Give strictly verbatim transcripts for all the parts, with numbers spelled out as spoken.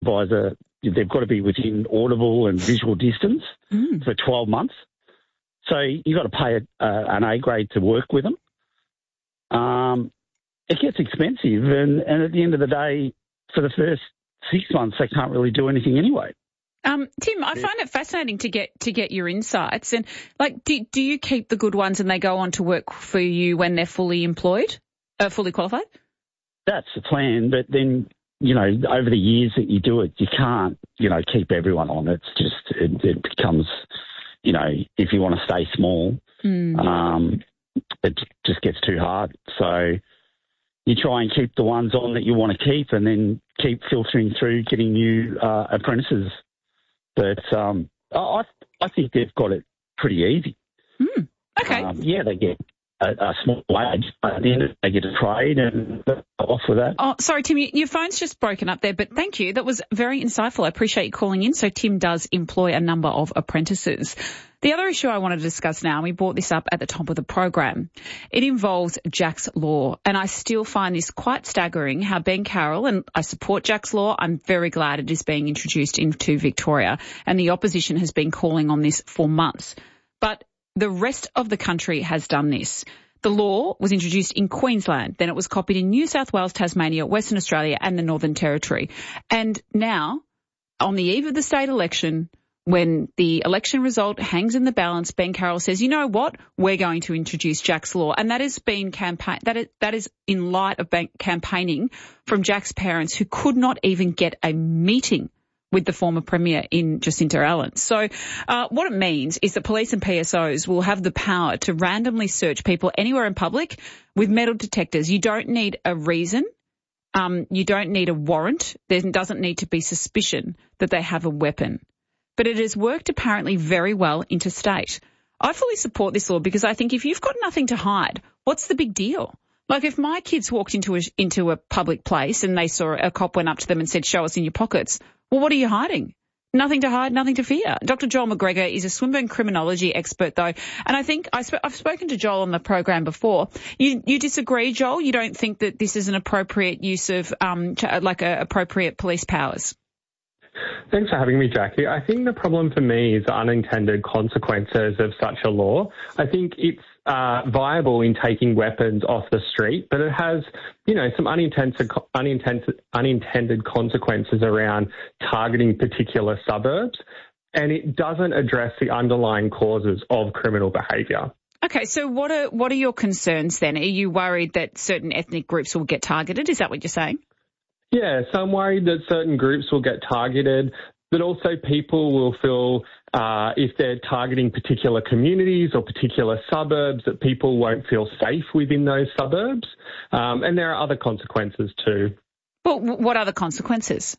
supervisor, they've got to be within audible and visual distance mm. for twelve months. So you've got to pay a, uh, an A grade to work with them. Um, it gets expensive, and, and at the end of the day, for the first six months, they can't really do anything anyway. Um, Tim, I find it fascinating to get to get your insights. And like, do do you keep the good ones and they go on to work for you when they're fully employed, uh, fully qualified? That's the plan, but then, you know, over the years that you do it, you can't, you know, keep everyone on. It's just, it, it becomes, you know, if you want to stay small, mm. um, it just gets too hard. So you try and keep the ones on that you want to keep, and then keep filtering through getting new uh, apprentices. But um, I I think they've got it pretty easy. Mm. Okay. Um, yeah, they get a, a small wage, but at the end they get a trade and off with that. Oh, sorry, Tim, your phone's just broken up there, but thank you. That was very insightful. I appreciate you calling in. So Tim does employ a number of apprentices. The other issue I want to discuss now, and we brought this up at the top of the program, it involves Jack's Law. And I still find this quite staggering how Ben Carroll, and I support Jack's Law, I'm very glad it is being introduced into Victoria, and the opposition has been calling on this for months. But the rest of the country has done this. The law was introduced in Queensland, then it was copied in New South Wales, Tasmania, Western Australia and the Northern Territory. And now, on the eve of the state election, when the election result hangs in the balance, Ben Carroll says, you know what, we're going to introduce Jack's Law. And that has been campaign, that is, that is in light of campaigning from Jack's parents, who could not even get a meeting with the former Premier in Jacinta Allen. So uh, what it means is that police and P S Os will have the power to randomly search people anywhere in public with metal detectors. You don't need a reason. Um, you don't need a warrant. There doesn't need to be suspicion that they have a weapon. But it has worked apparently very well interstate. I fully support this law because I think if you've got nothing to hide, what's the big deal? Like if my kids walked into a, into a public place and they saw a cop went up to them and said, show us in your pockets, well, what are you hiding? Nothing to hide, nothing to fear. Doctor Joel McGregor is a Swinburne criminology expert, though, and I think I sp- I've spoken to Joel on the program before. You, you disagree, Joel? You don't think that this is an appropriate use of, um, like, a, appropriate police powers? Thanks for having me, Jackie. I think the problem for me is the unintended consequences of such a law. I think it's uh, viable in taking weapons off the street, but it has, you know, some unintended, unintended, unintended consequences around targeting particular suburbs, and it doesn't address the underlying causes of criminal behaviour. Okay, so what are what are your concerns then? Are you worried that certain ethnic groups will get targeted? Is that what you're saying? Yeah, so I'm worried that certain groups will get targeted, but also people will feel uh, if they're targeting particular communities or particular suburbs, that people won't feel safe within those suburbs. Um, and there are other consequences too. Well, what other consequences?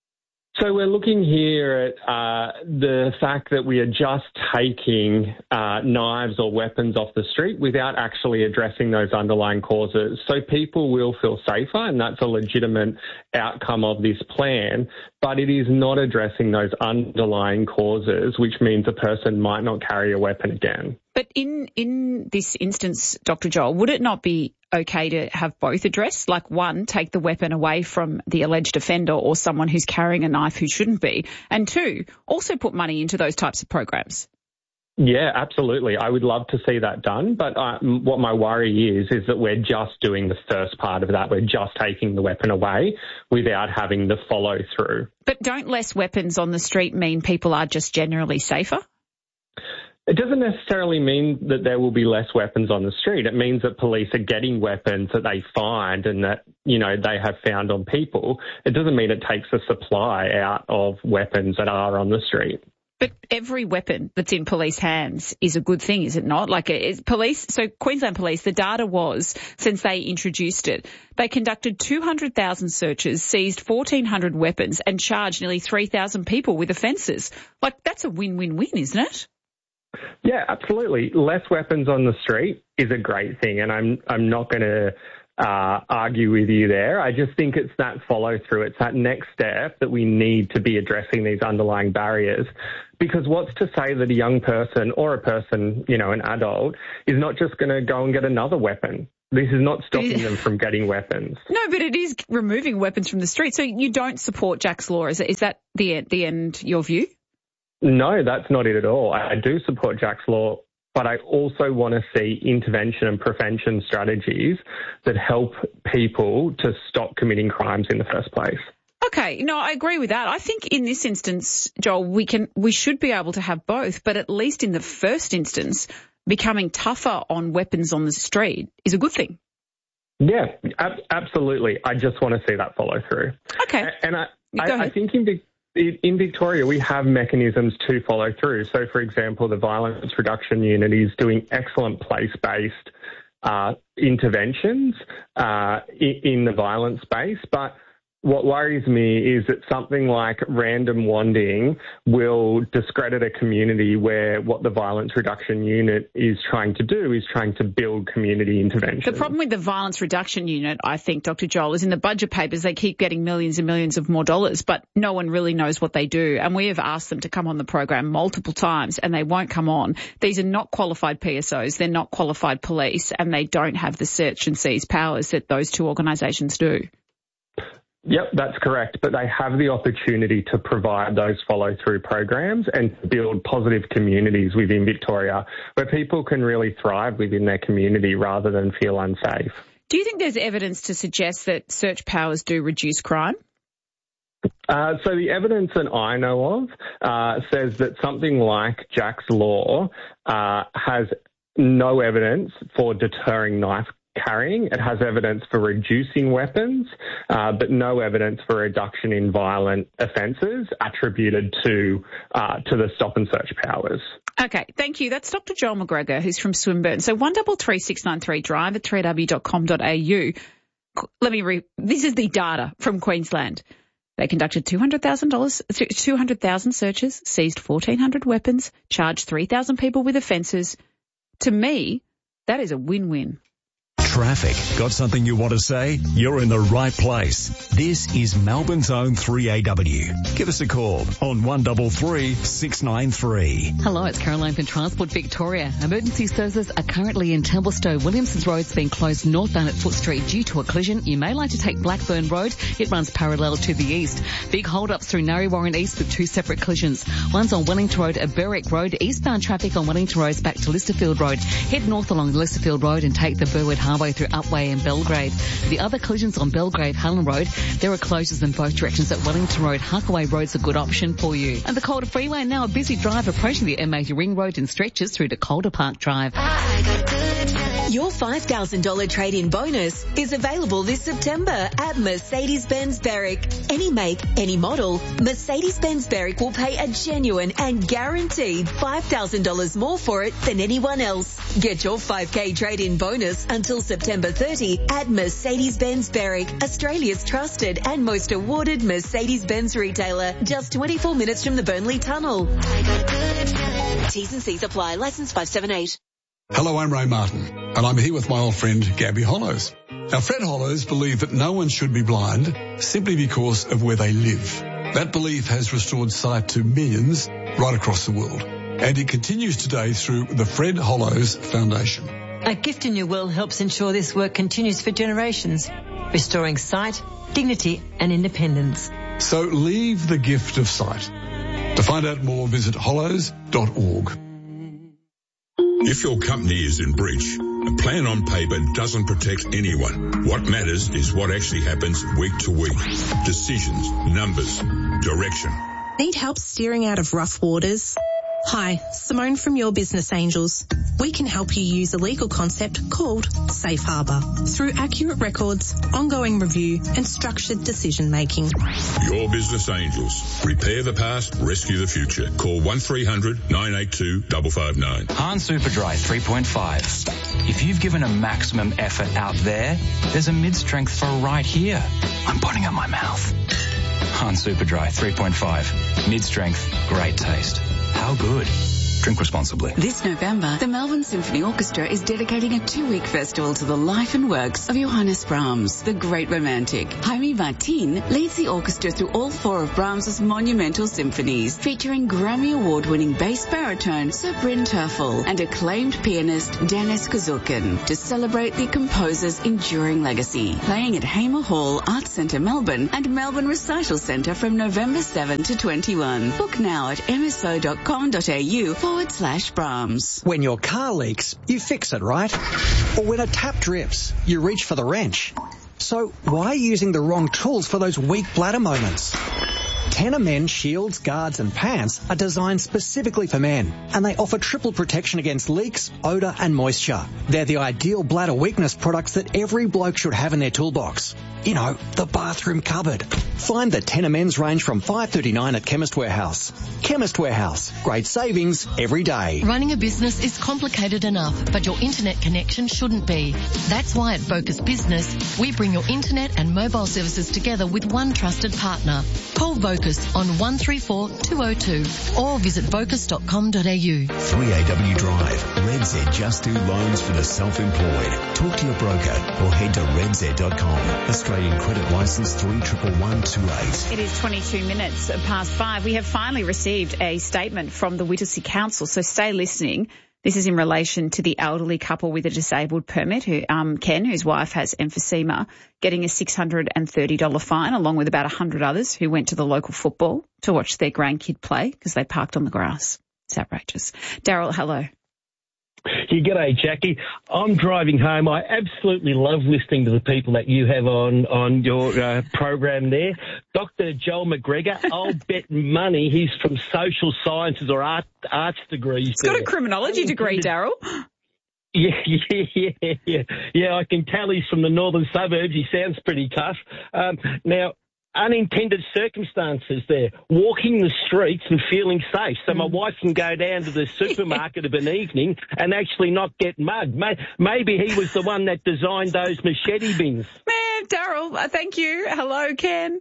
So we're looking here at uh, the fact that we are just taking uh, knives or weapons off the street without actually addressing those underlying causes. So people will feel safer, and that's a legitimate outcome of this plan, but it is not addressing those underlying causes, which means a person might not carry a weapon again. But in, in this instance, Doctor Joel, would it not be okay to have both addressed? Like, one, take the weapon away from the alleged offender or someone who's carrying a knife who shouldn't be, and two, also put money into those types of programs? Yeah, absolutely. I would love to see that done, but uh, what my worry is is that we're just doing the first part of that. We're just taking the weapon away without having the follow through. But don't less weapons on the street mean people are just generally safer? It doesn't necessarily mean that there will be less weapons on the street. It means that police are getting weapons that they find and that, you know, they have found on people. It doesn't mean it takes the supply out of weapons that are on the street. But every weapon that's in police hands is a good thing, is it not? Like, is police, so Queensland Police, the data was, since they introduced it, they conducted two hundred thousand searches, seized fourteen hundred weapons and charged nearly three thousand people with offences. Like, that's a win-win-win, isn't it? Yeah, absolutely. Less weapons on the street is a great thing, and I'm I'm not going to uh, argue with you there. I just think it's that follow through. It's that next step that we need to be addressing these underlying barriers. Because what's to say that a young person or a person, you know, an adult, is not just going to go and get another weapon? This is not stopping them from getting weapons. No, but it is removing weapons from the street. So you don't support Jack's Law. Is, is that the, the end, your view? No, that's not it at all. I do support Jack's Law, but I also want to see intervention and prevention strategies that help people to stop committing crimes in the first place. Okay, no, I agree with that. I think in this instance, Joel, we can, we should be able to have both, but at least in the first instance, becoming tougher on weapons on the street is a good thing. Yeah, ab- absolutely. I just want to see that follow through. Okay. And I, I, I think in, in Victoria we have mechanisms to follow through. So, for example, the Violence Reduction Unit is doing excellent place-based uh, interventions uh, in, in the violence space, but what worries me is that something like random wanding will discredit a community where what the Violence Reduction Unit is trying to do is trying to build community intervention. The problem with the Violence Reduction Unit, I think, Doctor Joel, is in the budget papers they keep getting millions and millions of more dollars, but no one really knows what they do. And we have asked them to come on the program multiple times and they won't come on. These are not qualified P S Os. They're not qualified police and they don't have the search and seize powers that those two organisations do. Yep, that's correct. But they have the opportunity to provide those follow-through programs and build positive communities within Victoria where people can really thrive within their community rather than feel unsafe. Do you think there's evidence to suggest that search powers do reduce crime? Uh, so the evidence that I know of uh, says that something like Jack's Law uh, has no evidence for deterring knife carrying. It has evidence for reducing weapons, uh, but no evidence for reduction in violent offences attributed to uh, to the stop and search powers. Okay, thank you. That's Doctor Joel McGregor, who's from Swinburne. So one double three six nine three drive at three w dot com dot a u. Let me read. This is the data from Queensland. They conducted two hundred thousand dollars, two hundred thousand searches, seized fourteen hundred weapons, charged three thousand people with offences. To me, that is a win-win. Traffic. Got something you want to say? You're in the right place. This is Melbourne's own three A W. Give us a call on one three three, six nine three. Hello, it's Caroline from Transport Victoria. Emergency services are currently in Templestowe. Williamson's Road's been closed northbound at Foot Street due to a collision. You may like to take Blackburn Road. It runs parallel to the east. Big hold-ups through Narre Warren East with two separate collisions. One's on Wellington Road at Berwick Road. Eastbound traffic on Wellington Road back to Listerfield Road. Head north along Listerfield Road and take the Burwood Highway through Upway and Belgrave. The other collisions on Belgrave Hullen Road, there are closures in both directions at Wellington Road. Huckaway Road's a good option for you. And the Calder Freeway, now a busy drive approaching the M eighty Ring Road and stretches through to Calder Park Drive. Your five thousand dollars trade-in bonus is available this September at Mercedes-Benz Berwick. Any make, any model, Mercedes-Benz Berwick will pay a genuine and guaranteed five thousand dollars more for it than anyone else. Get your five K trade-in bonus until September thirtieth at Mercedes-Benz Berwick, Australia's trusted and most awarded Mercedes-Benz retailer, just twenty-four minutes from the Burnley Tunnel. T's and C's apply. Licence five seven eight. Hello, I'm Ray Martin, and I'm here with my old friend Gabby Hollows. Now, Fred Hollows believed that no one should be blind simply because of where they live. That belief has restored sight to millions right across the world, and it continues today through the Fred Hollows Foundation. A Gift in Your Will helps ensure this work continues for generations, restoring sight, dignity and independence. So leave the gift of sight. To find out more, visit hollows dot org. If your company is in breach, a plan on paper doesn't protect anyone. What matters is what actually happens week to week. Decisions, numbers, direction. Need help steering out of rough waters? Hi, Simone from Your Business Angels. We can help you use a legal concept called Safe Harbour through accurate records, ongoing review and structured decision making. Your Business Angels. Repair the past, rescue the future. Call one three hundred, nine eight two, five five nine. Hahn Superdry three point five. If you've given a maximum effort out there, there's a mid-strength for right here. I'm putting up my mouth. Hahn Superdry three point five. Mid-strength, great taste. How good? Drink responsibly. This November, the Melbourne Symphony Orchestra is dedicating a two-week festival to the life and works of Johannes Brahms, the great romantic. Jaime Martin leads the orchestra through all four of Brahms's monumental symphonies, featuring Grammy Award-winning bass baritone Sir Bryn Terfel and acclaimed pianist Dennis Kazookin to celebrate the composer's enduring legacy. Playing at Hamer Hall, Arts Centre Melbourne and Melbourne Recital Centre from November seventh to twenty-one. Book now at mso.com.au forward slash Brahms. When your car leaks, you fix it, right? Or when a tap drips, you reach for the wrench. So why are you using the wrong tools for those weak bladder moments? Tenor Men shields, guards and pants are designed specifically for men, and they offer triple protection against leaks, odour and moisture. They're the ideal bladder weakness products that every bloke should have in their toolbox. You know, the bathroom cupboard. Find the Tenor Men's range from five dollars thirty-nine at Chemist Warehouse. Chemist Warehouse. Great savings every day. Running a business is complicated enough, but your internet connection shouldn't be. That's why at Vocus Business, we bring your internet and mobile services together with one trusted partner. Call Vocus on one three four two oh two or visit vocus dot com dot a u. three A W Drive. Red Z just do loans for the self-employed. Talk to your broker or head to red z dot com. Australian credit licence three one one two eight. It is twenty-two minutes past five. We have finally received a statement from the Whittlesea Council, so stay listening. This is in relation to the elderly couple with a disabled permit, who, um, Ken, whose wife has emphysema, getting a six hundred thirty dollars fine, along with about one hundred others who went to the local football to watch their grandkid play because they parked on the grass. It's outrageous. Daryl, hello. You g'day, Jackie. I'm driving home. I absolutely love listening to the people that you have on, on your uh, program there. Doctor Joel McGregor, I'll bet money he's from social sciences or art, arts degrees. He's got a criminology degree, Daryl. Yeah, yeah, yeah, yeah. Yeah, I can tell he's from the northern suburbs. He sounds pretty tough. Um, now, unintended circumstances there, walking the streets and feeling safe. So my wife can go down to the supermarket of an evening and actually not get mugged. Maybe he was the one that designed those machete bins. Man, Daryl, uh, thank you. Hello, Ken.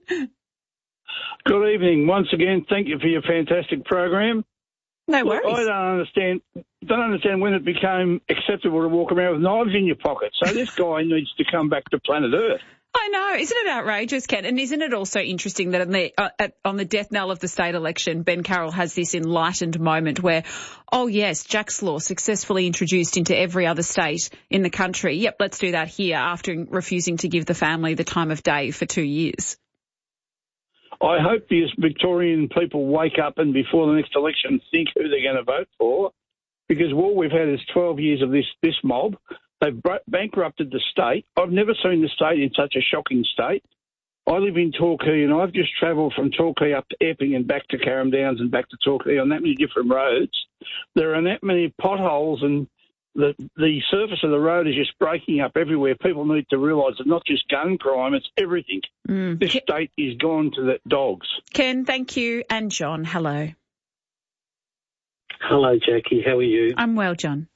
Good evening. Once again, thank you for your fantastic program. No worries. Look, I don't understand, don't understand when it became acceptable to walk around with knives in your pocket. So this guy needs to come back to planet Earth. I know. Isn't it outrageous, Ken? And isn't it also interesting that on the, uh, at, on the death knell of the state election, Ben Carroll has this enlightened moment where, oh, yes, Jack's Law successfully introduced into every other state in the country. Yep, let's do that here after refusing to give the family the time of day for two years. I hope these Victorian people wake up and before the next election think who they're going to vote for, because all we've had is twelve years of this, this mob. They've bankrupted the state. I've never seen the state in such a shocking state. I live in Torquay and I've just travelled from Torquay up to Epping and back to Carrum Downs and back to Torquay on that many different roads. There are that many potholes and the the surface of the road is just breaking up everywhere. People need to realise it's not just gun crime, it's everything. Mm. This state is gone to the dogs. Ken, thank you. And John, hello. Hello, Jackie. How are you? I'm well, John.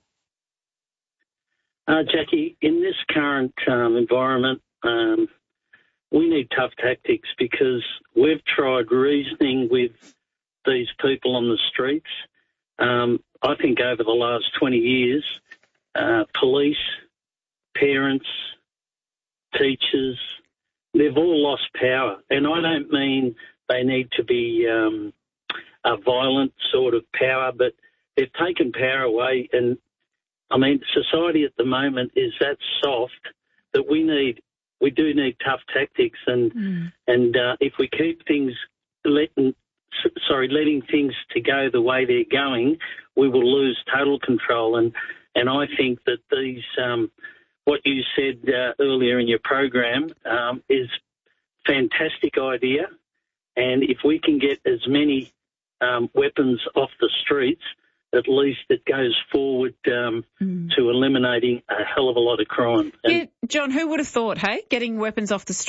Uh, Jackie, in this current um, environment, um, we need tough tactics because we've tried reasoning with these people on the streets. Um, I think over the last twenty years, uh, police, parents, teachers, they've all lost power. And I don't mean they need to be um, a violent sort of power, but they've taken power away. And I mean, society at the moment is that soft that we need, we do need tough tactics, and mm. and uh, if we keep things letting, sorry, letting things to go the way they're going, we will lose total control. And and I think that these, um, what you said uh, earlier in your program, um, is fantastic idea. And if we can get as many um, weapons off the streets, at least it goes forward um, mm. to eliminating a hell of a lot of crime. And yeah, John, who would have thought, hey, getting weapons off the street?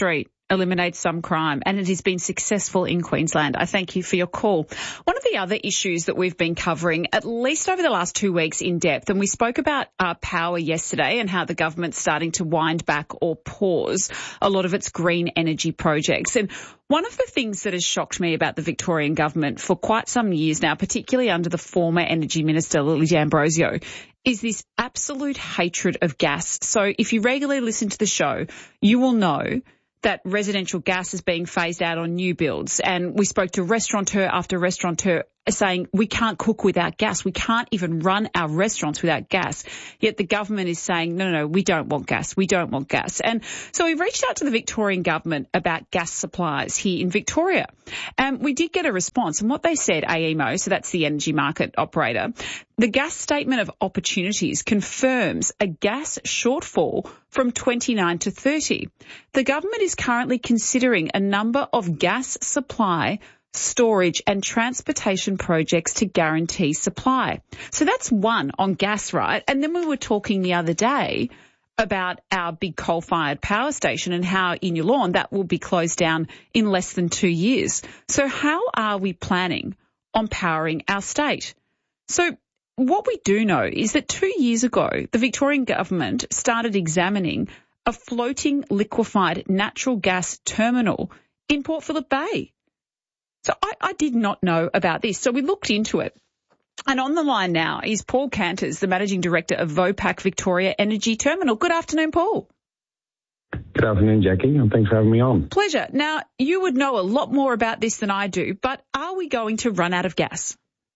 eliminates some crime, and it has been successful in Queensland. I thank you for your call. One of the other issues that we've been covering, at least over the last two weeks in depth, and we spoke about uh, power yesterday and how the government's starting to wind back or pause a lot of its green energy projects. And one of the things that has shocked me about the Victorian government for quite some years now, particularly under the former Energy Minister, Lily D'Ambrosio, is this absolute hatred of gas. So if you regularly listen to the show, you will know that residential gas is being phased out on new builds. And we spoke to restaurateur after restaurateur saying we can't cook without gas. We can't even run our restaurants without gas. Yet the government is saying, no, no, no, we don't want gas. We don't want gas. And so we reached out to the Victorian government about gas supplies here in Victoria. And we did get a response. And what they said, A E M O, so that's the energy market operator, the gas statement of opportunities confirms a gas shortfall from twenty-nine to thirty. The government is currently considering a number of gas supply, storage and transportation projects to guarantee supply. So that's one on gas, right? And then we were talking the other day about our big coal-fired power station and how in Yallourn that will be closed down in less than two years. So how are we planning on powering our state? So what we do know is that two years ago, the Victorian government started examining a floating liquefied natural gas terminal in Port Phillip Bay. So I, I did not know about this. So we looked into it. And on the line now is Paul Canters, the Managing Director of Vopak Victoria Energy Terminal. Good afternoon, Paul. Good afternoon, Jackie, and thanks for having me on. Pleasure. Now, you would know a lot more about this than I do, but are we going to run out of gas?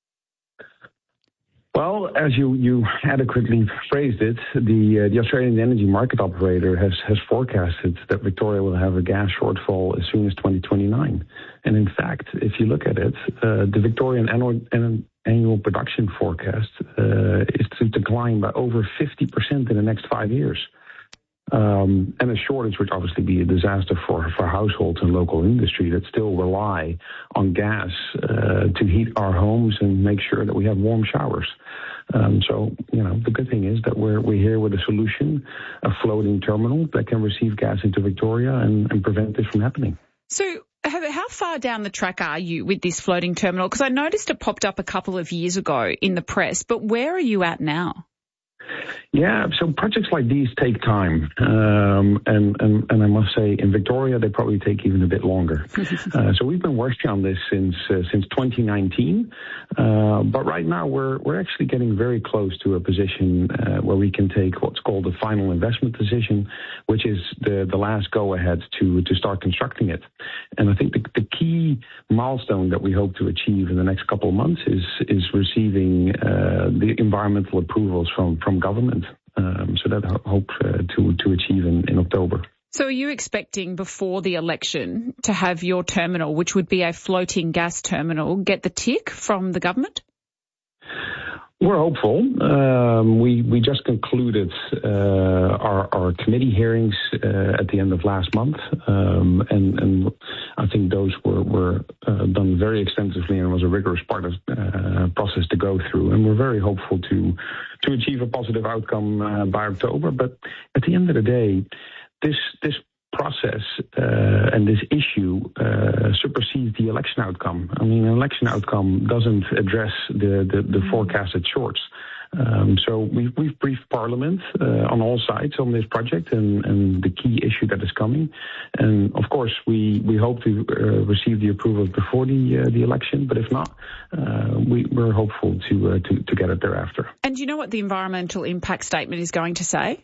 Well, as you, you adequately phrased it, the uh, the Australian Energy Market Operator has, has forecasted that Victoria will have a gas shortfall as soon as twenty twenty-nine. And in fact, if you look at it, uh, the Victorian annual, annual production forecast uh, is to decline by over fifty percent in the next five years. Um, and a shortage would obviously be a disaster for, for households and local industry that still rely on gas uh, to heat our homes and make sure that we have warm showers. Um, so, you know, the good thing is that we're, we're here with a solution, a floating terminal that can receive gas into Victoria and, and prevent this from happening. So how far down the track are you with this floating terminal? Because I noticed it popped up a couple of years ago in the press, but where are you at now? Yeah, so projects like these take time. Um, and, and, and I must say, in Victoria, they probably take even a bit longer. uh, so we've been working on this since uh, since twenty nineteen. Uh, but right now, we're we're actually getting very close to a position uh, where we can take what's called a final investment decision, which is the, the last go-ahead to, to start constructing it. And I think the, the key milestone that we hope to achieve in the next couple of months is, is receiving uh, the environmental approvals from, from government. Um, so that I hope uh, to to achieve in, in October. So are you expecting before the election to have your terminal, which would be a floating gas terminal, get the tick from the government? We're hopeful. Um, we we just concluded uh, our our committee hearings uh, at the end of last month, um, and and I think those were were uh, done very extensively and was a rigorous part of uh, process to go through. And we're very hopeful to to achieve a positive outcome uh, by October. But at the end of the day, this this process uh, and this issue uh, supersedes the election outcome. I mean, an election outcome doesn't address the, the, the forecasted shorts. Um, so we've, we've briefed Parliament uh, on all sides on this project and, and the key issue that is coming. And of course, we, we hope to uh, receive the approval before the uh, the election. But if not, uh, we, we're hopeful to, uh, to to get it thereafter. And do you know what the environmental impact statement is going to say?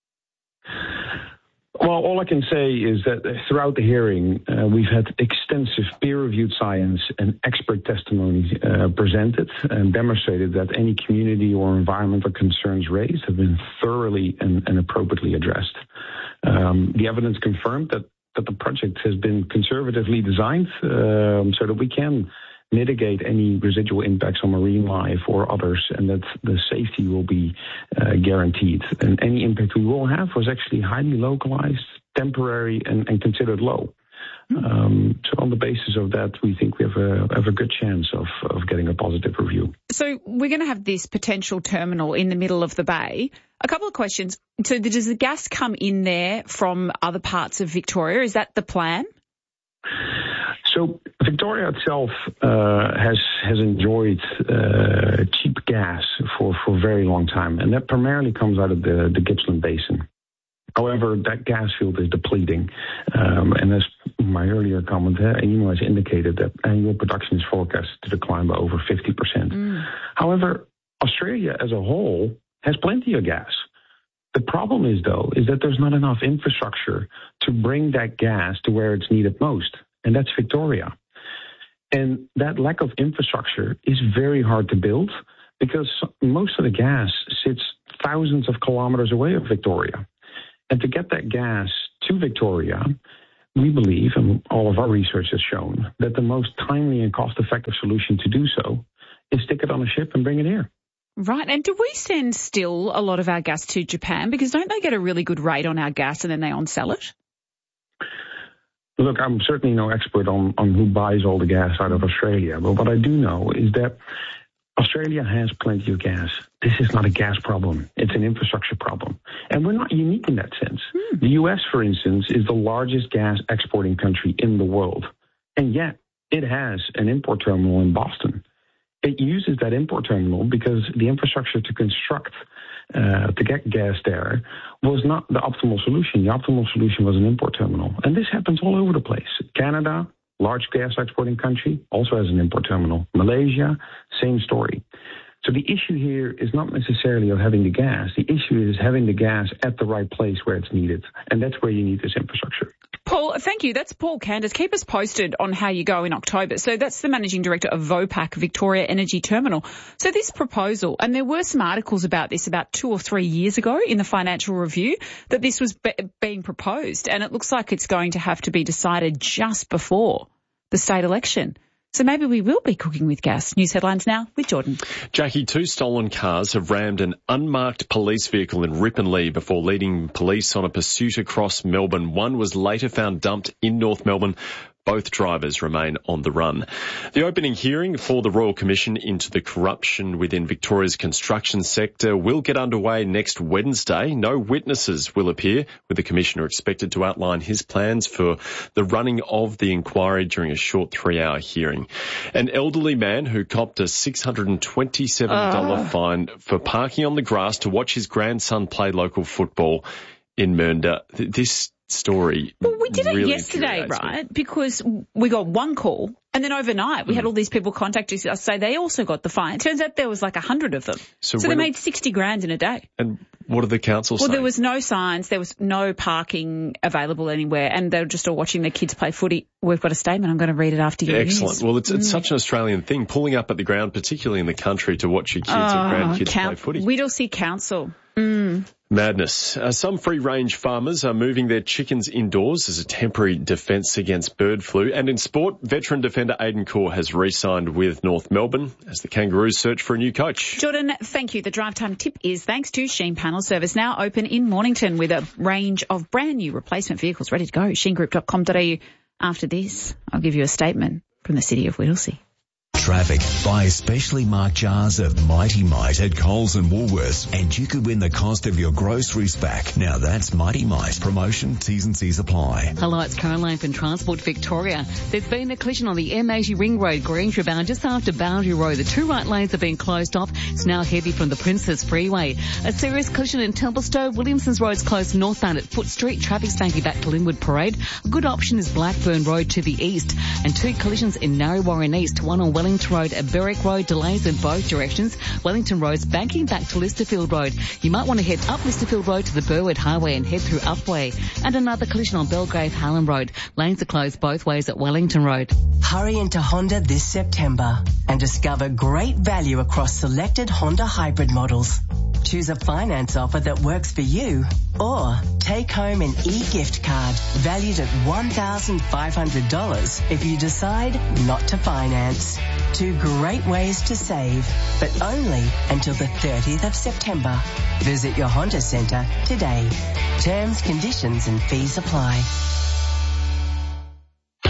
Well, all I can say is that throughout the hearing, uh, we've had extensive peer-reviewed science and expert testimony uh, presented and demonstrated that any community or environmental concerns raised have been thoroughly and, and appropriately addressed. Um, the evidence confirmed that, that the project has been conservatively designed um, so that we can mitigate any residual impacts on marine life or others, and that the safety will be uh, guaranteed. And any impact we will have was actually highly localized, temporary, and, and considered low. Um, so on the basis of that, we think we have a, have a good chance of, of getting a positive review. So we're going to have this potential terminal in the middle of the bay. A couple of questions. So does the gas come in there from other parts of Victoria? Is that the plan? So Victoria itself uh, has has enjoyed uh, cheap gas for, for a very long time, and that primarily comes out of the, the Gippsland Basin. However, that gas field is depleting, um, and as my earlier comment, uh, E M O has indicated that annual production is forecast to decline by over fifty percent. Mm. However, Australia as a whole has plenty of gas. The problem is, though, is that there's not enough infrastructure to bring that gas to where it's needed most, and that's Victoria. And that lack of infrastructure is very hard to build because most of the gas sits thousands of kilometers away of Victoria. And to get that gas to Victoria, we believe, and all of our research has shown, that the most timely and cost-effective solution to do so is stick it on a ship and bring it here. Right. And do we send still a lot of our gas to Japan? Because don't they get a really good rate on our gas and then they on-sell it? Look, I'm certainly no expert on, on who buys all the gas out of Australia. But what I do know is that Australia has plenty of gas. This is not a gas problem. It's an infrastructure problem. And we're not unique in that sense. Hmm. The U S, for instance, is the largest gas exporting country in the world. And yet it has an import terminal in Boston. It uses that import terminal because the infrastructure to construct, uh, to get gas there was not the optimal solution. The optimal solution was an import terminal. And this happens all over the place. Canada, large gas exporting country, also has an import terminal. Malaysia, same story. So the issue here is not necessarily of having the gas. The issue is having the gas at the right place where it's needed. And that's where you need this infrastructure. Paul, thank you. That's Paul Candace. Keep us posted on how you go in October. So that's the Managing Director of Vopak Victoria Energy Terminal. So this proposal, and there were some articles about this about two or three years ago in the Financial Review, that this was be- being proposed, and it looks like it's going to have to be decided just before the state election. So maybe we will be cooking with gas. News headlines now with Jordan. Jackie, two stolen cars have rammed an unmarked police vehicle in Ripponlea before leading police on a pursuit across Melbourne. One was later found dumped in North Melbourne. Both drivers remain on the run. The opening hearing for the Royal Commission into the corruption within Victoria's construction sector will get underway next Wednesday. No witnesses will appear, with the Commissioner expected to outline his plans for the running of the inquiry during a short three-hour hearing. An elderly man who copped a six hundred twenty-seven dollars uh. fine for parking on the grass to watch his grandson play local football in Mernda. This story. Well, we did really it yesterday, right? Me. Because we got one call and then overnight we mm. had all these people contact us say they also got the fine. It turns out there was like a hundred of them. So, so they made sixty grand in a day. And what did the council say? Well, there was no signs. There was no parking available anywhere, and they were just all watching their kids play footy. We've got a statement. I'm going to read it after you. Excellent. News. Well, it's, it's mm. such an Australian thing, pulling up at the ground, particularly in the country, to watch your kids oh, and grandkids count- play footy. Whittlesea Council. Mm. Madness. Uh, some free-range farmers are moving their chickens indoors as a temporary defence against bird flu. And in sport, veteran defender Aidan Corr has re-signed with North Melbourne as the Kangaroos search for a new coach. Jordan, thank you. The drive time tip is thanks to Sheen Panel Service, now open in Mornington with a range of brand new replacement vehicles ready to go. sheen group dot com dot a u. After this, I'll give you a statement from the City of Whittlesea. Traffic. Buy specially marked jars of Mighty Mite at Coles and Woolworths, and you could win the cost of your groceries back. Now that's Mighty Mite. Promotion, T's and C's apply. Hello, it's Caroline from Transport Victoria. There's been a collision on the M eighty Ring Road, Greentree bound, just after Boundary Road. The two right lanes have been closed off. It's now heavy from the Princess Freeway. A serious collision in Templestowe. Williamson's Road's closed northbound at Foot Street. Traffic snaking back to Linwood Parade. A good option is Blackburn Road to the east. And two collisions in Narre Warren East. One on Wellington Road at Berwick Road, delays in both directions. Wellington Road's banking back to Listerfield Road. You might want to head up Listerfield Road to the Burwood Highway and head through Upway. And another collision on Belgrave Hallam Road. Lanes are closed both ways at Wellington Road. Hurry into Honda this September and discover great value across selected Honda hybrid models. Choose a finance offer that works for you, or take home an e-gift card valued at one thousand five hundred dollars if you decide not to finance. Two great ways to save, but only until the thirtieth of September. Visit your Honda Centre today. Terms, conditions and fees apply.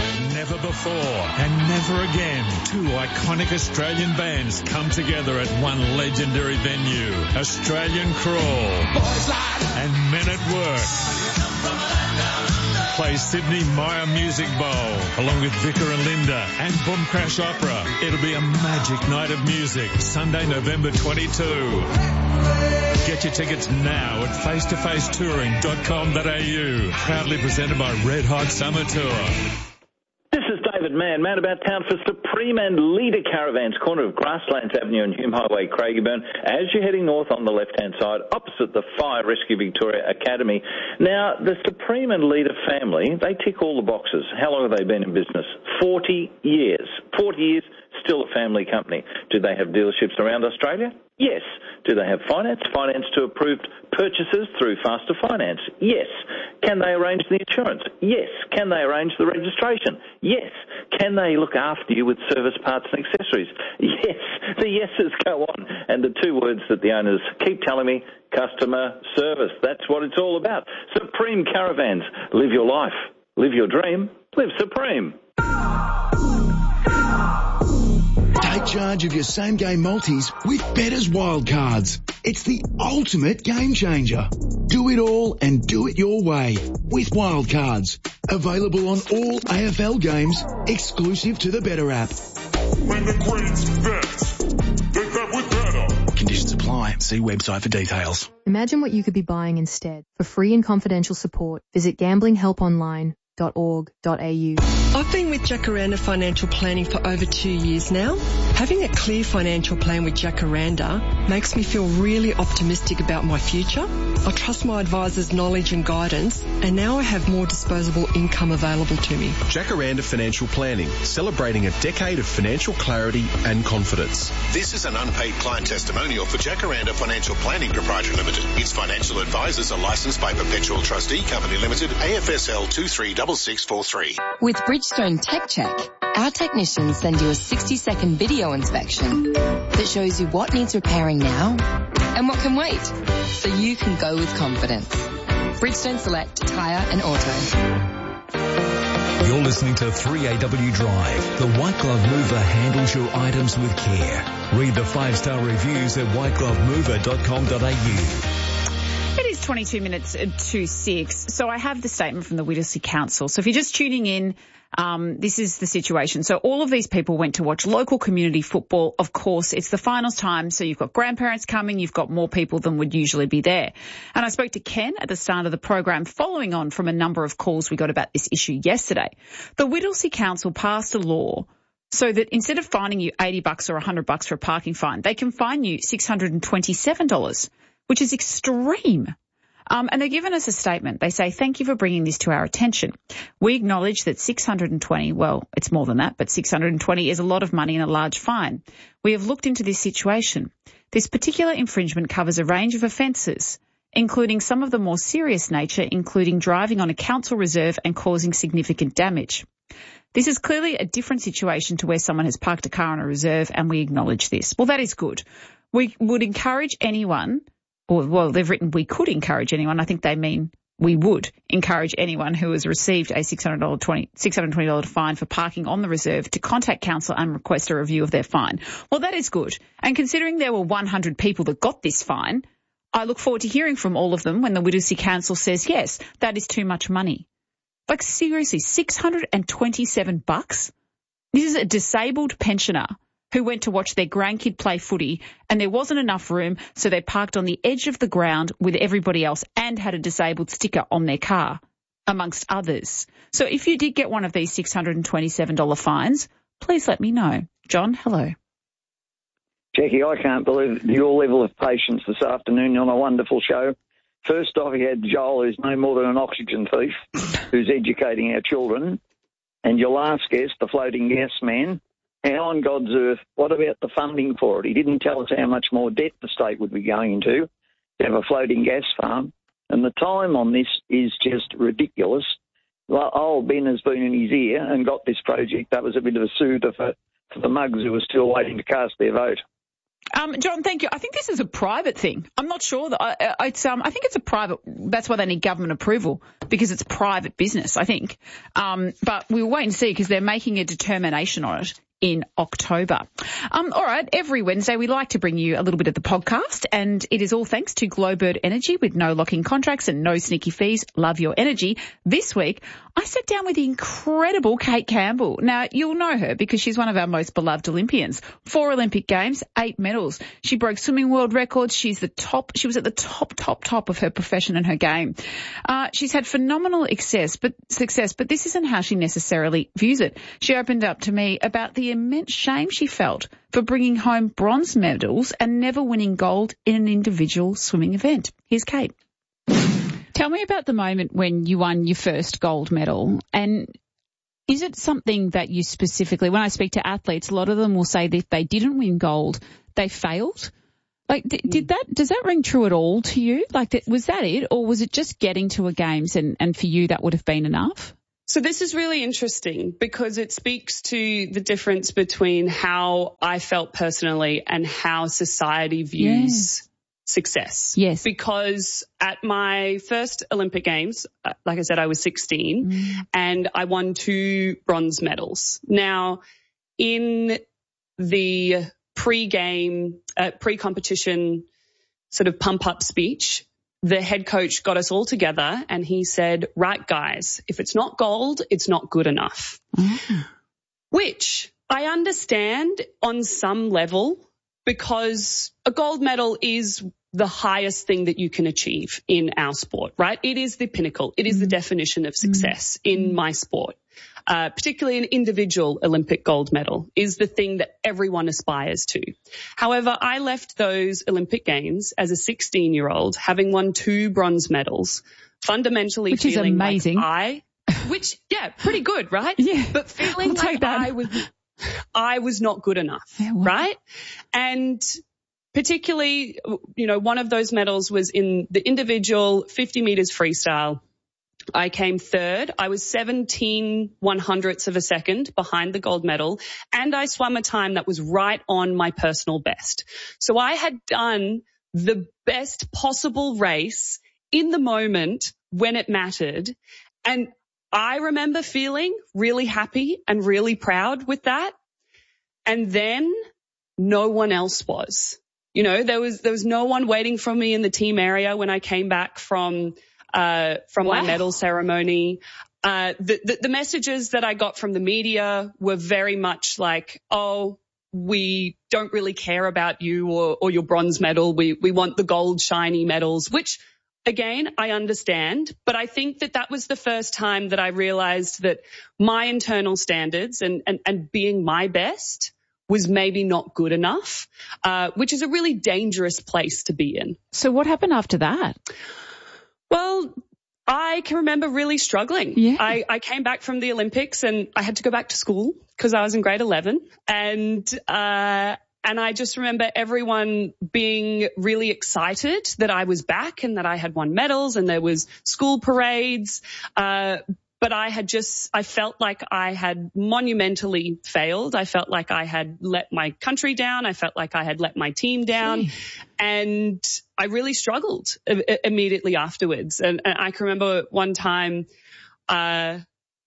before and never again. Two iconic Australian bands come together at one legendary venue. Australian Crawl and Men at Work play Sydney Myer Music Bowl along with Vicar and Linda and Boom Crash Opera. It'll be a magic night of music, Sunday, November twenty-second. Get your tickets now at face to face touring dot com dot a u. Proudly presented by Red Hot Summer Tour. This is David Mann, man about town for Supreme and Leader Caravans, corner of Grasslands Avenue and Hume Highway, Craigieburn, as you're heading north on the left-hand side, opposite the Fire Rescue Victoria Academy. Now, the Supreme and Leader family, they tick all the boxes. How long have they been in business? forty years. forty years, still a family company. Do they have dealerships around Australia? Yes. Do they have finance? Finance to approved purchases through Faster Finance? Yes. Can they arrange the insurance? Yes. Can they arrange the registration? Yes. Can they look after you with service parts and accessories? Yes. The yeses go on. And the two words that the owners keep telling me, customer service. That's what it's all about. Supreme Caravans. Live your life. Live your dream. Live Supreme. Take charge of your same-game multis with Better's Wildcards. It's the ultimate game changer. Do it all and do it your way with Wildcards. Available on all A F L games, exclusive to the Better app. When the Queen's bet, they bet with Better. Conditions apply. See website for details. Imagine what you could be buying instead. For free and confidential support, visit gambling help online dot org dot a u. I've been with Jacaranda Financial Planning for over two years now. Having a clear financial plan with Jacaranda makes me feel really optimistic about my future. I trust my advisor's knowledge and guidance, and now I have more disposable income available to me. Jacaranda Financial Planning, celebrating a decade of financial clarity and confidence. This is an unpaid client testimonial for Jacaranda Financial Planning Proprietary Limited. Its financial advisors are licensed by Perpetual Trustee Company Limited, A F S L two three six six four three. With Bridgestone Tech Check, our technicians send you a sixty second video inspection that shows you what needs repairing now and what can wait, so you can go with confidence. Bridgestone Select Tyre and Auto. You're listening to three A W Drive. The White Glove Mover handles your items with care. Read the five-star reviews at white glove mover dot com dot a u. It is twenty-two minutes to six. So I have the statement from the Whittlesea Council. So if you're just tuning in, um, this is the situation. So all of these people went to watch local community football. Of course, it's the finals time. So you've got grandparents coming. You've got more people than would usually be there. And I spoke to Ken at the start of the program, following on from a number of calls we got about this issue yesterday. The Whittlesea Council passed a law so that instead of fining you eighty bucks or one hundred bucks for a parking fine, they can fine you six hundred twenty-seven dollars, which is extreme. Um, and they've given us a statement. They say, thank you for bringing this to our attention. We acknowledge that six hundred twenty, well, it's more than that, but six hundred twenty is a lot of money and a large fine. We have looked into this situation. This particular infringement covers a range of offences, including some of the more serious nature, including driving on a council reserve and causing significant damage. This is clearly a different situation to where someone has parked a car on a reserve, and we acknowledge this. Well, that is good. We would encourage anyone, or, well, they've written we could encourage anyone. I think they mean we would encourage anyone who has received a six hundred twenty dollars fine for parking on the reserve to contact council and request a review of their fine. Well, that is good. And considering there were one hundred people that got this fine, I look forward to hearing from all of them when the Whittlesea Council says, yes, that is too much money. Like, seriously, six hundred twenty-seven bucks? This is a disabled pensioner who went to watch their grandkid play footy, and there wasn't enough room, so they parked on the edge of the ground with everybody else and had a disabled sticker on their car, amongst others. So if you did get one of these six hundred twenty-seven dollars fines, please let me know. John, hello. Jackie, I can't believe your level of patience this afternoon on a wonderful show. First off, you had Joel, who's no more than an oxygen thief, who's educating our children. And your last guest, the floating gas man, how on God's earth, what about the funding for it? He didn't tell us how much more debt the state would be going into to have a floating gas farm. And the time on this is just ridiculous. Well, old Ben has been in his ear and got this project. That was a bit of a soother for, for the mugs who are still waiting to cast their vote. Um, John, thank you. I think this is a private thing. I'm not sure that I, I, it's. Um, I think it's a private. That's why they need government approval, because it's private business, I think. Um, but we'll wait and see, because they're making a determination on it in October. Um, all right, every Wednesday we like to bring you a little bit of the podcast, and it is all thanks to Glowbird Energy with no lock-in contracts and no sneaky fees. Love your energy. This week I sat down with the incredible Kate Campbell. Now, you'll know her because she's one of our most beloved Olympians. Four Olympic Games, eight medals. She broke swimming world records. She's the top. She was at the top, top, top of her profession and her game. Uh, she's had phenomenal success, but success, but this isn't how she necessarily views it. She opened up to me about the immense shame she felt for bringing home bronze medals and never winning gold in an individual swimming event. Here's Kate. Tell me about the moment when you won your first gold medal, and is it something that you specifically, when I speak to athletes, a lot of them will say that if they didn't win gold, they failed. Like, d- did that, does that ring true at all to you? Like, th- was that it, or was it just getting to a games and, and for you that would have been enough? So this is really interesting because it speaks to the difference between how I felt personally and how society views yeah. success. Yes. Because at my first Olympic Games, like I said, I was sixteen mm. and I won two bronze medals. Now, in the pre-game, uh, pre-competition sort of pump-up speech, the head coach got us all together and he said, right, guys, if it's not gold, it's not good enough. Mm. Which I understand on some level, because a gold medal is the highest thing that you can achieve in our sport, right? It is the pinnacle. It is mm. the definition of success mm. in my sport. Uh, particularly an individual Olympic gold medal is the thing that everyone aspires to. However, I left those Olympic Games as a sixteen-year-old, having won two bronze medals, fundamentally which feeling is amazing. like I, which, yeah, pretty good, right? Yeah. But feeling I'll like I was, I was not good enough, yeah, well. right? And particularly, you know, one of those medals was in the individual fifty meters freestyle. I came third. I was seventeen one hundredths of a second behind the gold medal, and I swam a time that was right on my personal best. So I had done the best possible race in the moment when it mattered. And I remember feeling really happy and really proud with that. And then no one else was. You know, there was, there was no one waiting for me in the team area when I came back from Uh, from wow. my medal ceremony. Uh, the, the, the messages that I got from the media were very much like, oh, we don't really care about you or, or your bronze medal. We, we want the gold shiny medals, which again, I understand, but I think that that was the first time that I realized that my internal standards and, and, and being my best was maybe not good enough, uh, which is a really dangerous place to be in. So what happened after that? Well, I can remember really struggling. Yeah. I, I came back from the Olympics and I had to go back to school because I was in grade eleven. And, uh, and I just remember everyone being really excited that I was back and that I had won medals and there was school parades. Uh, But I had just, I felt like I had monumentally failed. I felt like I had let my country down. I felt like I had let my team down. Gee. And I really struggled immediately afterwards. And, and I can remember one time, uh,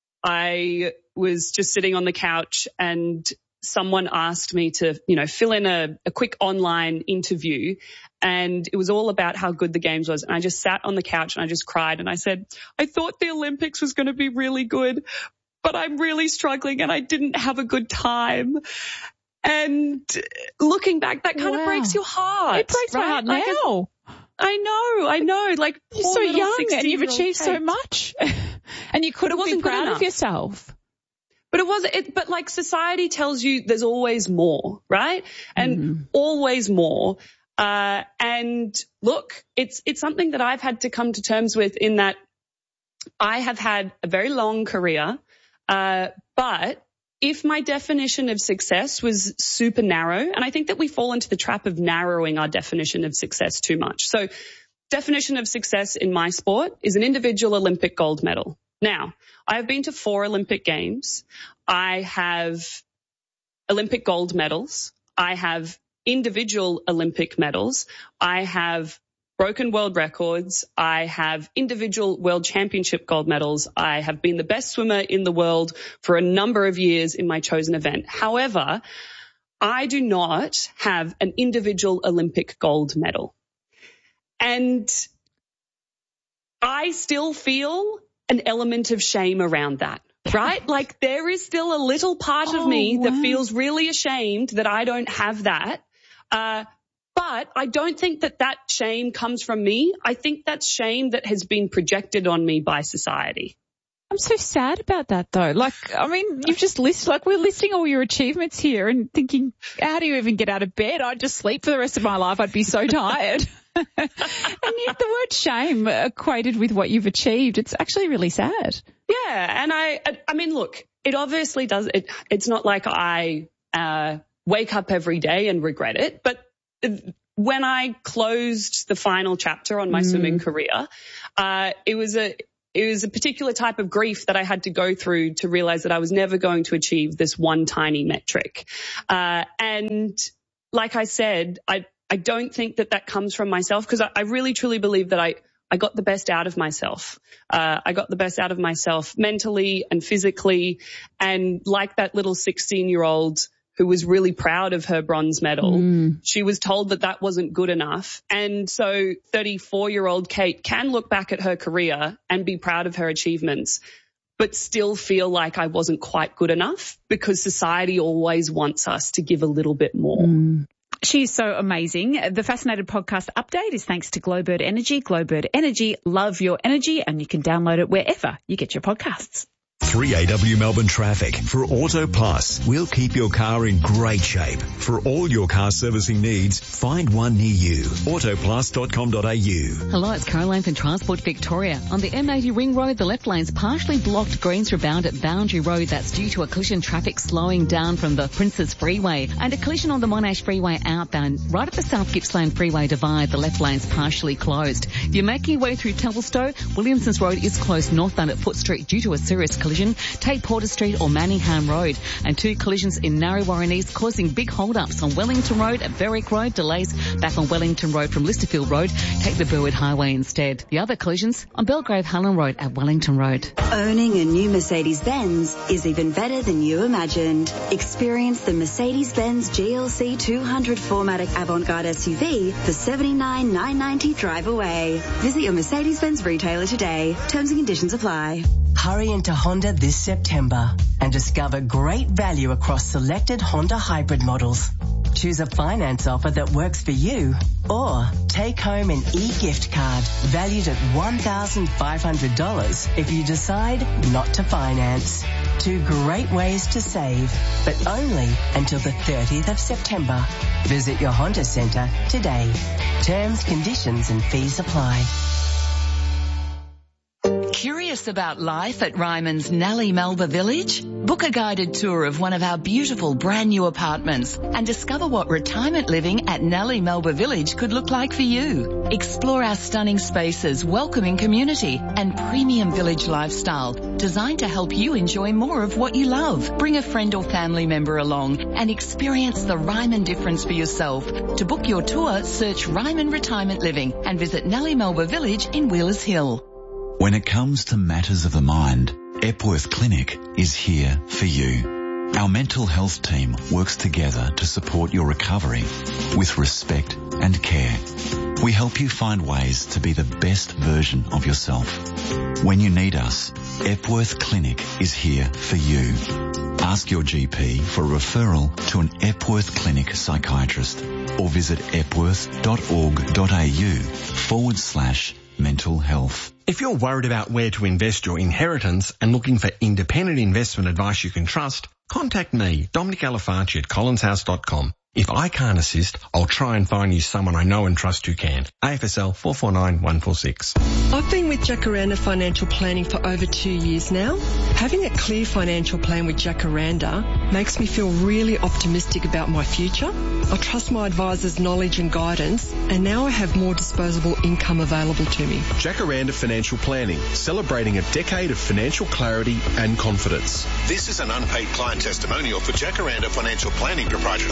I was just sitting on the couch and someone asked me to, you know, fill in a, a quick online interview. And it was all about how good the games was. And I just sat on the couch and I just cried. And I said, I thought the Olympics was going to be really good, but I'm really struggling and I didn't have a good time. And looking back, that kind wow. of breaks your heart. It breaks right? my heart like now. I know, I know. Like, you're so young and you've achieved Kate. so much. And you could have been proud of yourself. But it was, it, but like society tells you there's always more, right? And mm. always more. Uh, and look, it's, it's something that I've had to come to terms with in that I have had a very long career. Uh, but if my definition of success was super narrow, and I think that we fall into the trap of narrowing our definition of success too much. So definition of success in my sport is an individual Olympic gold medal. Now, I have been to four Olympic Games. I have Olympic gold medals. I have individual Olympic medals. I have broken world records. I have individual world championship gold medals. I have been the best swimmer in the world for a number of years in my chosen event. However, I do not have an individual Olympic gold medal. And I still feel an element of shame around that, right? Like there is still a little part of oh, me wow. that feels really ashamed that I don't have that. Uh, But I don't think that that shame comes from me. I think that's shame that has been projected on me by society. I'm so sad about that though. Like, I mean, you've just listed, like we're listing all your achievements here and thinking, how do you even get out of bed? I'd just sleep for the rest of my life. I'd be so tired. And yet the word shame equated with what you've achieved, it's actually really sad. Yeah. And I, I mean, look, it obviously does. It, it's not like I, uh, wake up every day and regret it, but when I closed the final chapter on my mm. swimming career, uh, it was a, it was a particular type of grief that I had to go through to realize that I was never going to achieve this one tiny metric. Uh, and like I said, I, I don't think that that comes from myself because I, I really truly believe that I, I got the best out of myself. Uh, I got the best out of myself mentally and physically. And like that little sixteen year old who was really proud of her bronze medal. Mm. She was told that that wasn't good enough. And so thirty-four-year-old Kate can look back at her career and be proud of her achievements, but still feel like I wasn't quite good enough because society always wants us to give a little bit more. Mm. She's so amazing. The Fascinated podcast update is thanks to Glowbird Energy. Glowbird Energy, love your energy, and you can download it wherever you get your podcasts. three A W Melbourne traffic. For Auto Plus, we'll keep your car in great shape. For all your car servicing needs, find one near you. auto plus dot com dot a u. Hello, it's Caroline from Transport Victoria. On the M eighty Ring Road, the left lane's partially blocked. Greens rebound at Boundary Road. That's due to a collision. Traffic slowing down from the Princes Freeway. And a collision on the Monash Freeway outbound. Right at the South Gippsland Freeway divide, the left lane's partially closed. If you're making your way through Templestowe, Williamson's Road is closed northbound at Foot Street due to a serious collision. Take Porter Street or Manningham Road. And two collisions in Narre East causing big hold-ups on Wellington Road at Berwick Road. Delays back on Wellington Road from Listerfield Road. Take the Burwood Highway instead. The other collisions on Belgrave Helen Road at Wellington Road. Owning a new Mercedes-Benz is even better than you imagined. Experience the Mercedes-Benz G L C two hundred four matic Avantgarde S U V for seventy-nine thousand nine hundred ninety dollars drive away. Visit your Mercedes-Benz retailer today. Terms and conditions apply. Hurry into Honda this September and discover great value across selected Honda hybrid models. Choose a finance offer that works for you or take home an e-gift card valued at one thousand five hundred dollars if you decide not to finance. Two great ways to save, but only until the thirtieth of September. Visit your Honda Centre today. Terms, conditions and fees apply. Curious about life at Ryman's Nellie Melba Village? Book a guided tour of one of our beautiful brand new apartments and discover what retirement living at Nellie Melba Village could look like for you. Explore our stunning spaces, welcoming community and premium village lifestyle designed to help you enjoy more of what you love. Bring a friend or family member along and experience the Ryman difference for yourself. To book your tour, search Ryman Retirement Living and visit Nellie Melba Village in Wheelers Hill. When it comes to matters of the mind, Epworth Clinic is here for you. Our mental health team works together to support your recovery with respect and care. We help you find ways to be the best version of yourself. When you need us, Epworth Clinic is here for you. Ask your G P for a referral to an Epworth Clinic psychiatrist or visit epworth.org.au forward slash mental health. If you're worried about where to invest your inheritance and looking for independent investment advice you can trust, contact me, Dominic Alafarci at collins house dot com. If I can't assist, I'll try and find you someone I know and trust who can. A F S L four four nine one four six. I've been with Jacaranda Financial Planning for over two years now. Having a clear financial plan with Jacaranda makes me feel really optimistic about my future. I trust my advisor's knowledge and guidance, and now I have more disposable income available to me. Jacaranda Financial Planning, celebrating a decade of financial clarity and confidence. This is an unpaid client testimonial for Jacaranda Financial Planning Proprietary Limited.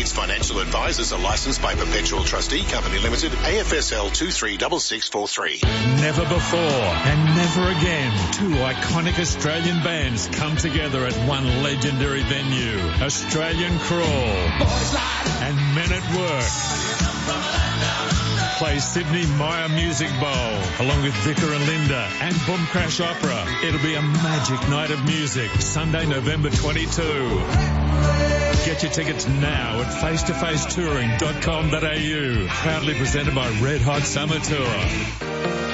Its financial advisors are licensed by Perpetual Trustee Company Limited, A F S L two three six six four three. Never before and never again, two iconic Australian bands come together at one legendary venue. Australian Crawl and Men at Work play Sydney Myer Music Bowl along with Vicar and Linda and Boom Crash Opera. It'll be a magic night of music, Sunday, November twenty-second. Get your tickets now at face to face touring dot com dot a u. Proudly presented by Red Hot Summer Tour.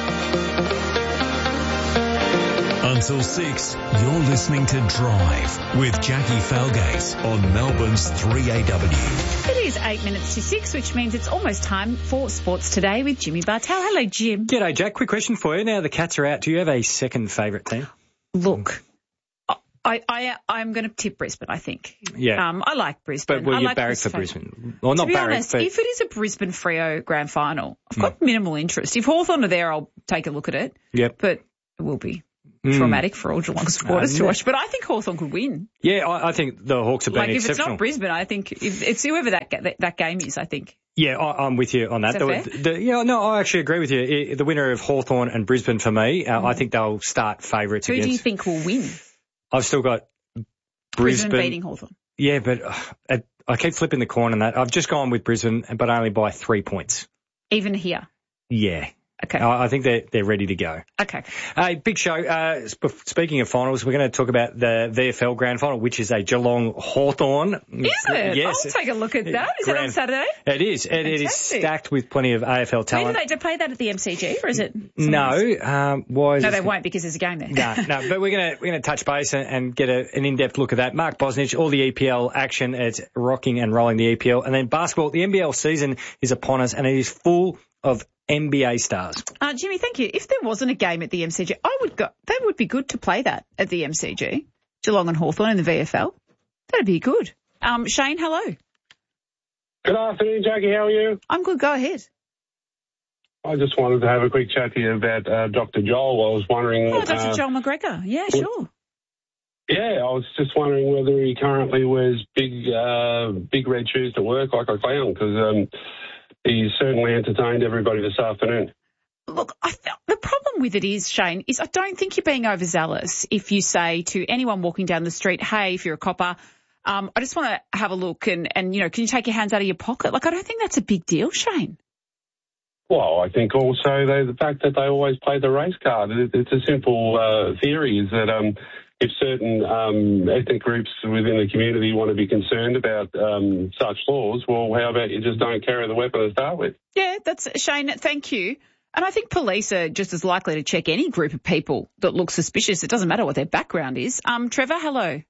Until six, you're listening to Drive with Jackie Falgate on Melbourne's three A W. It is eight minutes to six, which means it's almost time for Sports Today with Jimmy Bartel. Hello, Jim. G'day, Jack. Quick question for you. Now the Cats are out, do you have a second favourite team? Look, I, I, I'm going to tip Brisbane, I think. Yeah. Um, I like Brisbane. But will I you like barrack for Brisbane? Well, not to be barrack, honest, but... if it is a Brisbane Freo grand final, I've got mm. minimal interest. If Hawthorn are there, I'll take a look at it. Yep. But it will be Mm. traumatic for all Geelong supporters uh, to watch. But I think Hawthorn could win. Yeah, I, I think the Hawks have been like exceptional. If it's not Brisbane, I think if it's whoever that that, that game is, I think. Yeah, I, I'm with you on that. Is that the, fair? The, yeah, no, I actually agree with you. The winner of Hawthorn and Brisbane for me, uh, mm. I think they'll start favourites Who against. do you think will win? I've still got Brisbane, Brisbane beating Hawthorn. Yeah, but uh, I keep flipping the coin on that. I've just gone with Brisbane, but only by three points. Even here? Yeah. Okay. I think they're, they're ready to go. Okay. Uh, big show. Uh, sp- speaking of finals, we're going to talk about the V F L Grand Final, which is a Geelong Hawthorn. Is it? Yes. I'll take a look at that. Is Grand, it on Saturday? It is. It, it is stacked with plenty of A F L talent. Where do they play that at the M C G, or is it? No. Um, why is no, it? they won't because there's a game there. No, no. But we're going to we're going to touch base and, and get a, an in-depth look at that. Mark Bosnich, all the E P L action. It's rocking and rolling the E P L, and then basketball. The N B L season is upon us, and it is full of N B A stars. Uh, Jimmy, thank you. If there wasn't a game at the M C G, I would go. That would be good to play that at the M C G. Geelong and Hawthorn in the V F L. That'd be good. Um, Shane, hello. Good afternoon, Jackie. How are you? I'm good. Go ahead. I just wanted to have a quick chat to you about uh, Doctor Joel. I was wondering... Oh, Doctor Uh, Joel McGregor. Yeah, sure. Yeah, I was just wondering whether he currently wears big, uh, big red shoes to work like a clown, because um, he certainly entertained everybody this afternoon. Look, I th- the problem with it is, Shane, is I don't think you're being overzealous if you say to anyone walking down the street, hey, if you're a copper, um, I just want to have a look and, and, you know, can you take your hands out of your pocket? Like, I don't think that's a big deal, Shane. Well, I think also they, the fact that they always play the race card. It, it's a simple uh, theory is that um, if certain um, ethnic groups within the community want to be concerned about um, such laws, well, how about you just don't carry the weapon to start with? Yeah, that's Shane. Thank you. And I think police are just as likely to check any group of people that look suspicious. It doesn't matter what their background is. Um, Trevor, hello.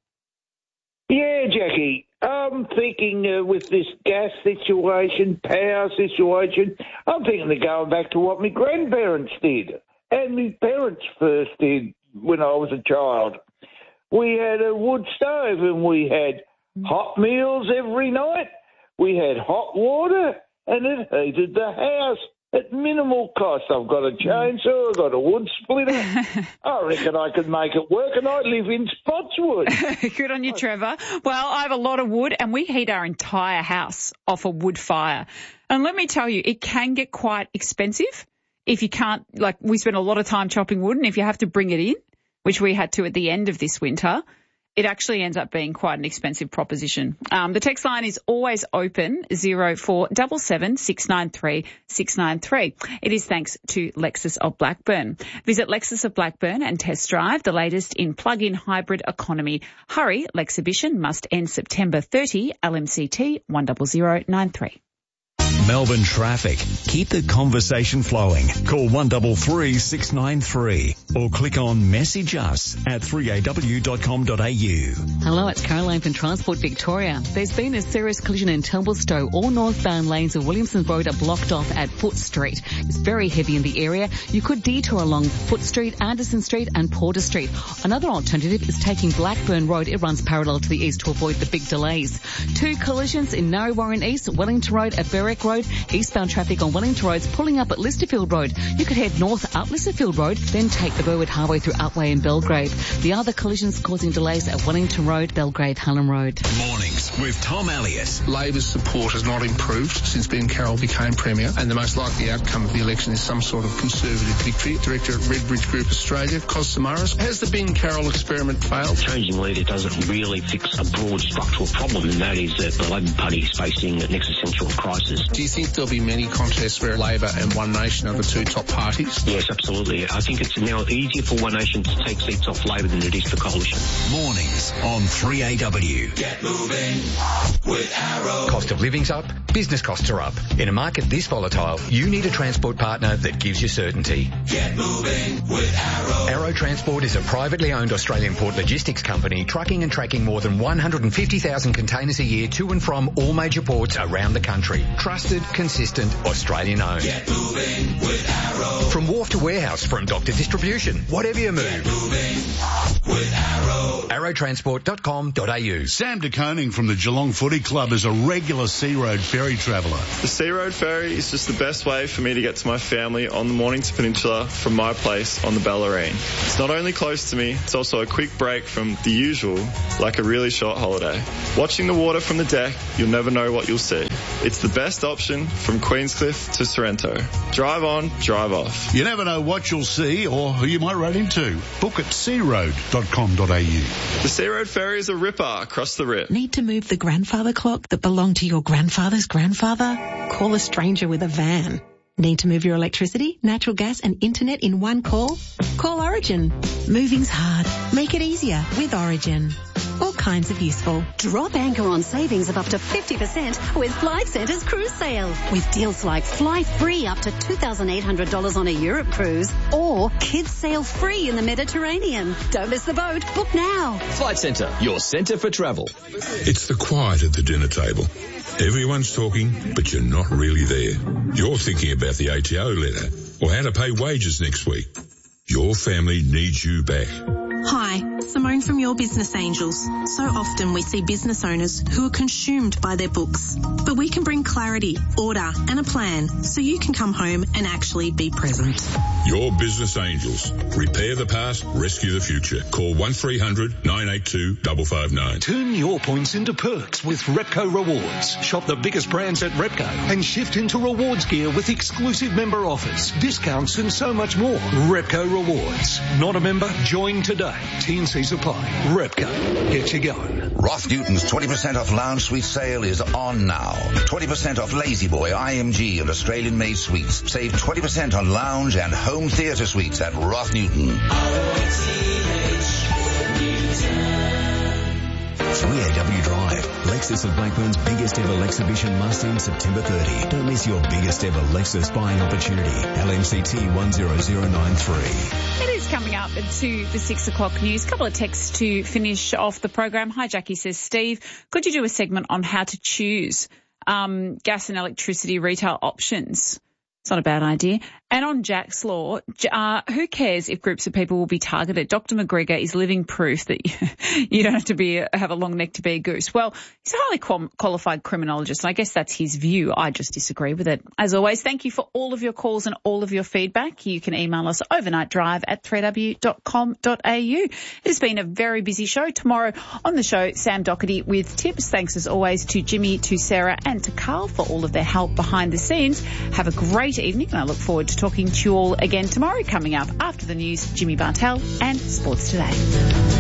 Yeah, Jackie. I'm thinking uh, with this gas situation, power situation, I'm thinking of going back to what my grandparents did and my parents first did when I was a child. We had a wood stove and we had hot meals every night. We had hot water and it heated the house at minimal cost. I've got a chainsaw, I've got a wood splitter. I reckon I could make it work, and I live in Spotswood. Good on you, Trevor. Well, I have a lot of wood, and we heat our entire house off a wood fire. And let me tell you, it can get quite expensive if you can't, like, we spend a lot of time chopping wood, and if you have to bring it in, which we had to at the end of this winter, it actually ends up being quite an expensive proposition. Um, the text line is always open, zero four seven seven, six nine three, six nine three. It is thanks to Lexus of Blackburn. Visit Lexus of Blackburn and test drive the latest in plug-in hybrid economy. Hurry, Lexhibition must end September thirtieth, L M C T one zero zero nine three. Melbourne traffic. Keep the conversation flowing. Call one three three, six nine three or click on message us at three a w dot com dot a u. Hello, it's Caroline from Transport Victoria. There's been a serious collision in Templestowe. All northbound lanes of Williamson Road are blocked off at Foot Street. It's very heavy in the area. You could detour along Foot Street, Anderson Street and Porter Street. Another alternative is taking Blackburn Road. It runs parallel to the east to avoid the big delays. Two collisions in Narre Warren East, Wellington Road at Berwick Burke Road. Eastbound traffic on Wellington Road's pulling up at Listerfield Road. You could head north up Listerfield Road, then take the Burwood Highway through Otway and Belgrave. The other collisions causing delays at Wellington Road, Belgrave, Hallam Road. Mornings with Tom Elliott. Labor's support has not improved since Ben Carroll became Premier, and the most likely outcome of the election is some sort of Conservative victory. Director at Redbridge Group Australia, Cos Samaras. Has the Ben Carroll experiment failed? Changing leader doesn't really fix a broad structural problem, and that is that the Labor Party is facing an existential crisis. Do you think there'll be many contests where Labor and One Nation are the two top parties? Yes, absolutely. I think it's now easier for One Nation to take seats off Labor than it is for Coalition. Mornings on three A W. Get moving with Arrow. Cost of living's up, business costs are up. In a market this volatile, you need a transport partner that gives you certainty. Get moving with Arrow. Arrow Transport is a privately owned Australian port logistics company trucking and tracking more than one hundred fifty thousand containers a year to and from all major ports around the country. Trusted, consistent, Australian owned. Get moving with Arrow. From wharf to warehouse, from dock to distribution, whatever you move. Get moving with Arrow. arrow transport dot com dot a u. Sam de Koning from the Geelong Footy Club is a regular Sea Road ferry traveller. The Sea Road ferry is just the best way for me to get to my family on the Mornington Peninsula from my place on the Bellarine. It's not only close to me, it's also a quick break from the usual, like a really short holiday. Watching the water from the deck, you'll never know what you'll see. It's the best option from Queenscliff to Sorrento. Drive on, drive off. You never know what you'll see or who you might run into. Book at sea road dot com dot a u. The Sea Road ferry is a ripper across the rip. Need to move the grandfather clock that belonged to your grandfather's grandfather? Call a stranger with a van. Need to move your electricity, natural gas and internet in one call? Call Origin. Moving's hard. Make it easier with Origin. All kinds of useful. Drop anchor on savings of up to fifty percent with Flight Centre's cruise sale. With deals like fly free up to two thousand eight hundred dollars on a Europe cruise or kids sail free in the Mediterranean. Don't miss the boat. Book now. Flight Centre, your centre for travel. It's the quiet at the dinner table. Everyone's talking, but you're not really there. You're thinking about the A T O letter or how to pay wages next week. Your family needs you back. Hi, Simone from Your Business Angels. So often we see business owners who are consumed by their books. But we can bring clarity, order and a plan so you can come home and actually be present. Your Business Angels. Repair the past, rescue the future. Call one three hundred nine eight two five five nine. Turn your points into perks with Repco Rewards. Shop the biggest brands at Repco and shift into rewards gear with exclusive member offers, discounts and so much more. Repco Rewards. Not a member? Join today. T and C's apply. Repco. Get you going. Roth Newton's twenty percent off lounge suite sale is on now. twenty percent off Lazy Boy, I M G and Australian made suites. Save twenty percent on lounge and home theatre suites at Roth Newton. three A W Drive, Lexus of Blackburn's biggest ever Lexhibition must-in September thirtieth. Don't miss your biggest ever Lexus buying opportunity. L M C T one zero zero nine three. It is coming up to the six o'clock news. A couple of texts to finish off the program. Hi, Jackie, says, Steve, could you do a segment on how to choose um, gas and electricity retail options? It's not a bad idea. And on Jack's Law, uh, who cares if groups of people will be targeted? Doctor McGregor is living proof that you, you don't have to be a, have a long neck to be a goose. Well, he's a highly qual- qualified criminologist, and I guess that's his view. I just disagree with it. As always, thank you for all of your calls and all of your feedback. You can email us overnightdrive at three w dot com dot a u. It has been a very busy show. Tomorrow on the show, Sam Doherty with tips. Thanks as always to Jimmy, to Sarah and to Carl for all of their help behind the scenes. Have a great evening, and I look forward to talking to you all again tomorrow. Coming up after the news, Jimmy Bartell and Sports Today.